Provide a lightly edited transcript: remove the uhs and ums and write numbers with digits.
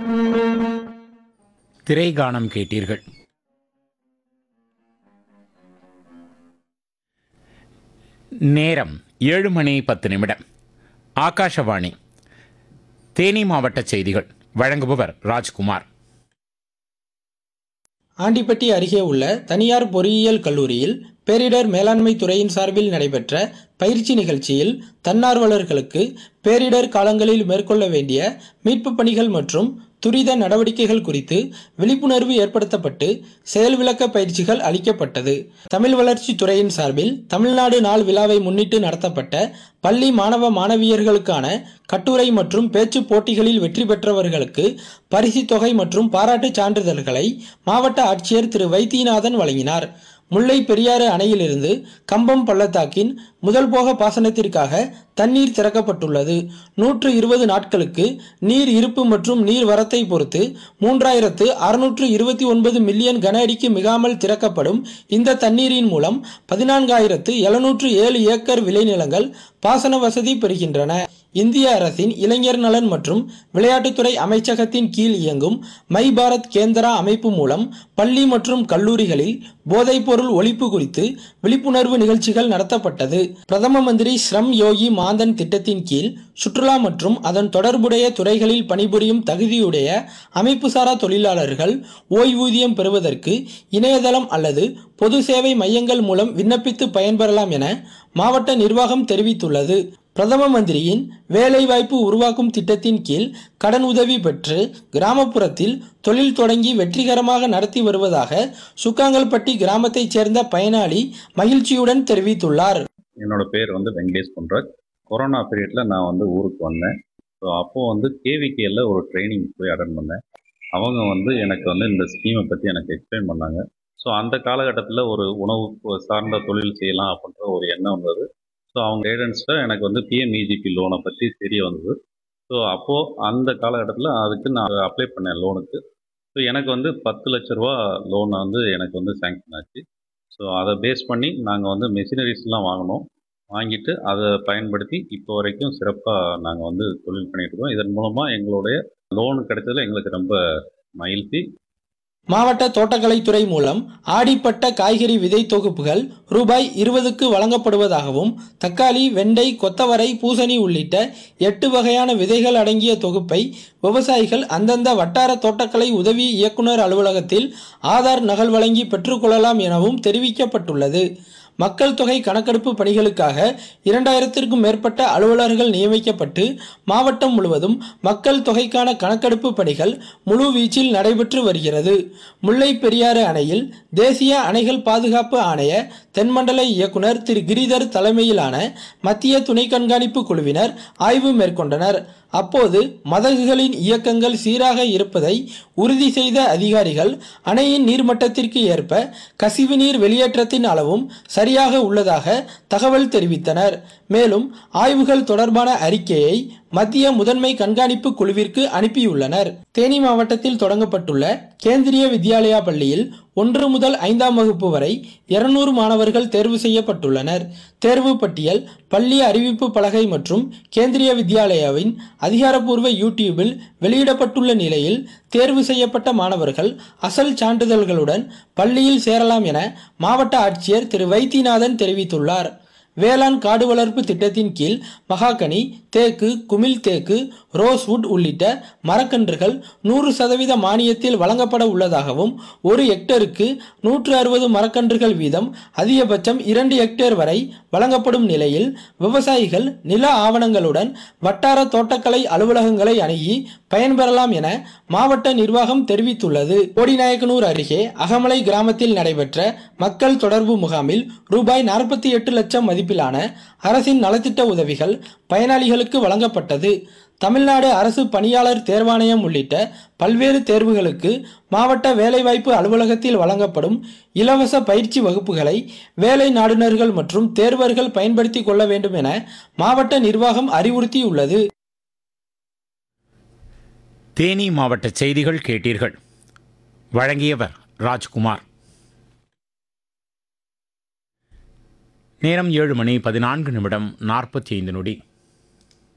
திரைகானம் கேட்டீர்கள். நேரம் 7:10. ஆகாஷவாணி. தேனி மாவட்ட செய்திகள் வழங்குபவர் ராஜ்குமார். ஆண்டிப்பட்டி அருகே உள்ள தனியார் பொறியியல் கல்லூரியில் பேரிடர் மேலாண்மை துறையின் சார்பில் நடைபெற்ற பயிற்சி நிகழ்ச்சியில் தன்னார்வலர்களுக்கு பேரிடர் காலங்களில் மேற்கொள்ள வேண்டிய மீட்பு பணிகள் மற்றும் துரித நடவடிக்கைகள் குறித்து விழிப்புணர்வு ஏற்படுத்தப்பட்டு செயல் விளக்க பயிற்சிகள் அளிக்கப்பட்டது. தமிழ் வளர்ச்சி துறையின் சார்பில் தமிழ்நாடு நாள் விழாவை முன்னிட்டு நடத்தப்பட்ட பள்ளி மாணவ மாணவியர்களுக்கான கட்டுரை மற்றும் பேச்சு போட்டிகளில் வெற்றி பெற்றவர்களுக்கு பரிசு தொகை மற்றும் பாராட்டு சான்றிதழ்களை மாவட்ட ஆட்சியர் திரு வைத்தியநாதன் வழங்கினார். முல்லை பெரியாறு அணையிலிருந்து கம்பம் பள்ளத்தாக்கின் முதல் போக பாசனத்திற்காக தண்ணீர் திறக்கப்பட்டுள்ளது. 120 நாட்களுக்கு நீர் இருப்பு மற்றும் நீர் வரத்தை பொறுத்து 3629 மில்லியன் கன அடிக்கு மிகாமல் திறக்கப்படும் இந்த தண்ணீரின் மூலம் 14,707 ஏக்கர் விளைநிலங்கள் பாசன வசதி பெறுகின்றன. இந்திய அரசின் இளைஞர் நலன் மற்றும் விளையாட்டுத்துறை அமைச்சகத்தின் கீழ் இயங்கும் மை பாரத் கேந்திரா அமைப்பு மூலம் பள்ளி மற்றும் கல்லூரிகளில் போதைப் பொருள் ஒழிப்பு குறித்து விழிப்புணர்வு நிகழ்ச்சிகள் நடத்தப்பட்டது. பிரதம மந்திரி ஸ்ரம் யோகி மாந்தன் திட்டத்தின் கீழ் சுற்றுலா மற்றும் அதன் தொடர்புடைய துறைகளில் பணிபுரியும் தகுதியுடைய அமைப்புசாரா தொழிலாளர்கள் ஓய்வூதியம் பெறுவதற்கு இணையதளம் அல்லது பொது சேவை மையங்கள் மூலம் விண்ணப்பித்து பயன்பெறலாம் என மாவட்ட நிர்வாகம் தெரிவித்துள்ளது. பிரதம மந்திரியின் வேலைவாய்ப்பு உருவாக்கும் திட்டத்தின் கீழ் கடன் உதவி பெற்று கிராமப்புறத்தில் தொழில் தொடங்கி வெற்றிகரமாக நடத்தி வருவதாக சுக்காங்கல்பட்டி கிராமத்தைச் சேர்ந்த பயனாளி மகிழ்ச்சியுடன் தெரிவித்துள்ளார். என்னோட பேர் வெங்கடேஷ் பொன்ராஜ். கொரோனா பீரியடில் நான் ஊருக்கு வந்தேன். ஸோ அப்போது கேவிகேயில் ஒரு ட்ரைனிங் போய் அட்டன் பண்ணேன். அவங்க எனக்கு இந்த ஸ்கீமை பற்றி எனக்கு எக்ஸ்பிளைன் பண்ணாங்க. ஸோ அந்த காலகட்டத்தில் ஒரு உணவு சார்ந்த தொழில் செய்யலாம் அப்படின்ற ஒரு எண்ணம் வந்தது. ஸோ அவங்க கைடன்ஸில் எனக்கு பிஎம்இஜிபி லோனை பற்றி தெரிய வந்தது. ஸோ அப்போது அந்த காலகட்டத்தில் அதுக்கு நான் அப்ளை பண்ணேன் லோனுக்கு. ஸோ எனக்கு 10 லட்ச ரூபா லோனை எனக்கு சேங்க்ஷன் ஆச்சு. ஸோ அதை பேஸ் பண்ணி நாங்கள் மெஷினரிஸ்லாம் வாங்கினோம். வாங்கிட்டு அதை பயன்படுத்தி இப்போ வரைக்கும் சிறப்பாக நாங்கள் தொழில் பண்ணிகிட்டு இருக்கோம். இதன் மூலமாக எங்களுடைய லோன் கிடைச்சதில் எங்களுக்கு ரொம்ப மகிழ்ச்சி. மாவட்ட தோட்டக்கலைத்துறை மூலம் ஆடிப்பட்ட காய்கறி விதை தொகுப்புகள் ரூபாய் 20க்கு வழங்கப்படுவதாகவும் தக்காளி, வெண்டை, கொத்தவரை, பூசணி உள்ளிட்ட 8 வகையான விதைகள் அடங்கிய தொகுப்பை விவசாயிகள் அந்தந்த வட்டார தோட்டக்கலை உதவி இயக்குனர் அலுவலகத்தில் ஆதார் நகல் வழங்கி பெற்றுக்கொள்ளலாம் எனவும் தெரிவிக்கப்பட்டுள்ளது. மக்கள் தொகை கணக்கெடுப்பு பணிகளுக்காக 2000த்திற்கும் மேற்பட்ட அலுவலர்கள் நியமிக்கப்பட்டு மாவட்டம் முழுவதும் மக்கள் தொகைக்கான கணக்கெடுப்பு பணிகள் முழு வீச்சில் நடைபெற்று வருகிறது. முல்லை பெரியாறு அணையில் தேசிய அணைகள் பாதுகாப்பு ஆணைய தென்மண்டல இயக்குனர் திரு கிரிதர் தலைமையிலான மத்திய துணை கண்காணிப்பு குழுவினர் ஆய்வு மேற்கொண்டனர். அப்போது மதகுகளின் இயக்கங்கள் சீராக இருப்பதை உறுதி செய்த அதிகாரிகள் அணையின் நீர்மட்டத்திற்கு ஏற்ப கசிவு நீர் வெளியேற்றத்தின் அளவும் சரியாக உள்ளதாக தகவல் தெரிவித்தனர். மேலும் ஆய்வுகள் தொடர்பான அறிக்கையை மத்திய முதன்மை கண்காணிப்பு குழுவிற்கு அனுப்பியுள்ளனர். தேனி மாவட்டத்தில் தொடங்கப்பட்டுள்ள கேந்திரிய வித்யாலயா பள்ளியில் 1 முதல் 5ஆம் வகுப்பு வரை 200 மாணவர்கள் தேர்வு செய்யப்பட்டுள்ளனர். தேர்வு பட்டியல் பள்ளி அறிவிப்பு பலகை மற்றும் கேந்திரிய வித்யாலயாவின் அதிகாரப்பூர்வ யூடியூபில் வெளியிடப்பட்டுள்ள நிலையில் தேர்வு செய்யப்பட்ட மாணவர்கள் அசல் சான்றிதழ்களுடன் பள்ளியில் சேரலாம் என மாவட்ட ஆட்சியர் திரு வைத்தியநாதன் தெரிவித்துள்ளார். வேளாண் காடு வளர்ப்பு திட்டத்தின் கீழ் மகாகனி, தேக்கு, குமிழ் தேக்கு, ரோஸ்வுட் உள்ளிட்ட மரக்கன்றுகள் 100% மானியத்தில் வழங்கப்பட உள்ளதாகவும் 1 ஹெக்டருக்கு 160 மரக்கன்றுகள் வீதம் அதிகபட்சம் 2 ஹெக்டேர் வரை வழங்கப்படும் நிலையில் விவசாயிகள் நில ஆவணங்களுடன் வட்டார தோட்டக்கலை அலுவலகங்களை அணுகி பயன்பெறலாம் என மாவட்ட நிர்வாகம் தெரிவித்துள்ளது. கோடிநாயக்கனூர் அருகே அகமலை கிராமத்தில் நடைபெற்ற மக்கள் தொடர்பு முகாமில் ரூபாய் 48 லட்சம் மதிப்பிலான அரசின் நலத்திட்ட உதவிகள் பயனாளிகளுக்கு வழங்கப்பட்டது. தமிழ்நாடு அரசு பணியாளர் தேர்வாணையம் உள்ளிட்ட பல்வேறு தேர்வுகளுக்கு மாவட்ட வேலைவாய்ப்பு அலுவலகத்தில் வழங்கப்படும் இலவச பயிற்சி வகுப்புகளை வேலை நாடுனர்கள் மற்றும் தேர்வர்கள் பயன்படுத்திக் கொள்ள வேண்டும் என மாவட்ட நிர்வாகம் அறிவுறுத்தியுள்ளது. தேனி மாவட்ட செய்திகள் கேட்டீர்கள். வழங்கியவர் ராஜ்குமார். நேரம் 7:14:45.